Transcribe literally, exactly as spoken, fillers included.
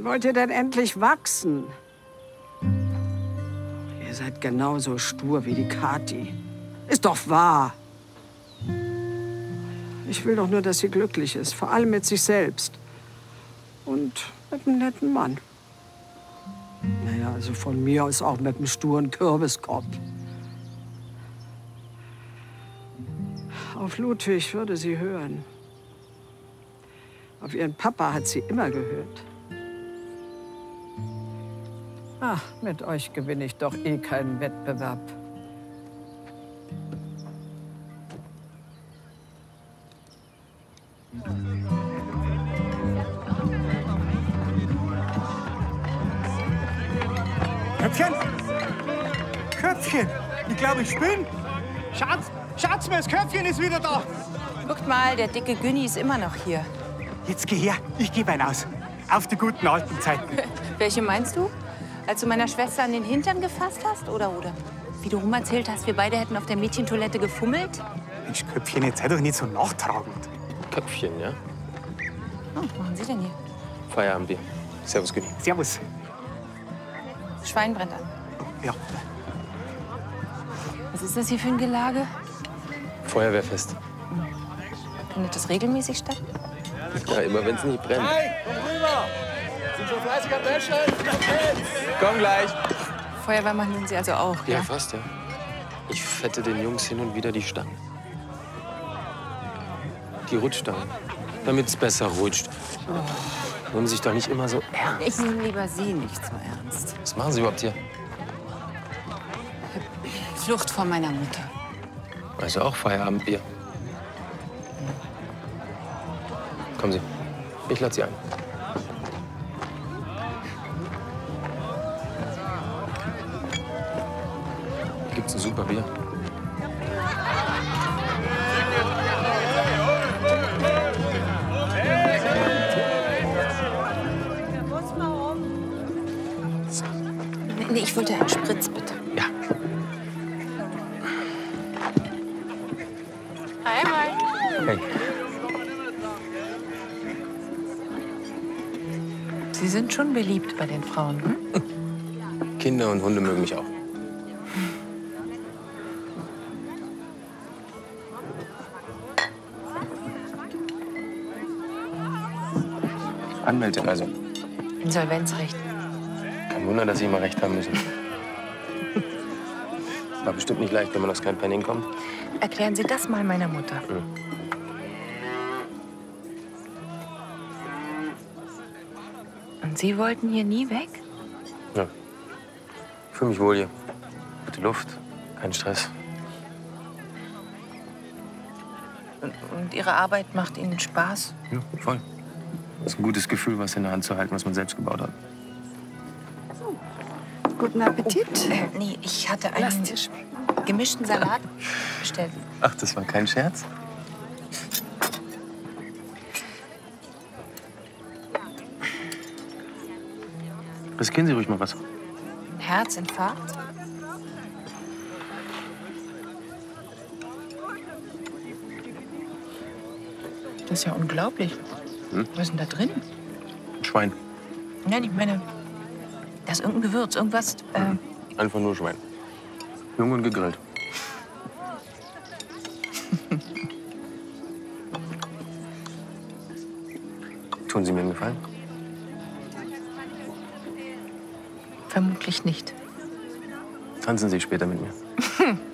Wann wollt ihr denn endlich wachsen? Ihr seid genauso stur wie die Kathi. Ist doch wahr. Ich will doch nur, dass sie glücklich ist. Vor allem mit sich selbst. Und mit einem netten Mann. Naja, also von mir aus auch mit einem sturen Kürbiskopf. Auf Ludwig würde sie hören. Auf ihren Papa hat sie immer gehört. Ach, mit euch gewinne ich doch eh keinen Wettbewerb. Köpfchen? Köpfchen! Ich glaube, ich bin. Schatz, Schatz, das Köpfchen ist wieder da. Guckt mal, der dicke Günni ist immer noch hier. Jetzt geh her, ich gebe einen aus. Auf die guten alten Zeiten. Welche meinst du? Als du meiner Schwester an den Hintern gefasst hast, oder, oder? Wie du rum erzählt hast, wir beide hätten auf der Mädchentoilette gefummelt? Mensch, Köpfchen, jetzt sei doch nicht so nachtragend. Köpfchen, ja? Oh, was machen Sie denn hier? Feierabendbier. Servus, Günni. Servus. Das Schwein brennt an. Ja. Was ist das hier für ein Gelage? Feuerwehrfest. Findet das regelmäßig statt? Ja, immer wenn es nicht brennt. Hey, komm rüber! Sind schon fleißig am Wäschen? Komm gleich. Feuerwehr machen Sie also auch, Ja, ja? fast, ja. Ich fette den Jungs hin und wieder die Stangen. Die Rutschstangen. Damit es besser rutscht. Nehmen Sie sich doch nicht immer so ernst. Ich nehme lieber Sie nicht so ernst. Was machen Sie überhaupt hier? Flucht vor meiner Mutter. Also auch Feierabendbier. Kommen Sie. Ich lade Sie ein. Hier gibt's ein super Bier. Nee, ich wollte einen Spritz, bitte. Ja. Hi, hi. Hey. Sie sind schon beliebt bei den Frauen, hm? Kinder und Hunde mögen mich auch. Anwältin also. Insolvenzrecht. Kein Wunder, dass Sie immer recht haben müssen. War bestimmt nicht leicht, wenn man aus keinem Penning kommt. Erklären Sie das mal meiner Mutter. Hm. Und Sie wollten hier nie weg? Ja. Ich fühle mich wohl hier. Gute Luft, kein Stress. Und, und Ihre Arbeit macht Ihnen Spaß? Ja, voll. Das ist ein gutes Gefühl, was in der Hand zu halten, was man selbst gebaut hat. Guten Appetit. Oh, äh, nee, ich hatte einen gemischten Salat bestellt. Ach, das war kein Scherz? Riskieren Sie ruhig mal was. Herzinfarkt? Das ist ja unglaublich. Hm? Was ist denn da drin? Ein Schwein. Nein, ich meine, da ist irgendein Gewürz, irgendwas. Äh, Einfach nur Schwein. Jung und gegrillt. Tun Sie mir einen Gefallen? vermutlich nicht. Tanzen Sie später mit mir.